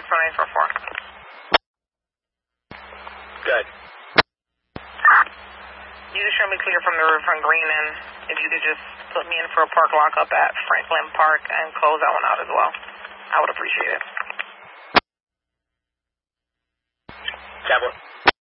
Good. You just show me clear from the riverfront green, and if you could just put me in for a park lockup at Franklin Park and close that one out as well, I would appreciate it. Tablet.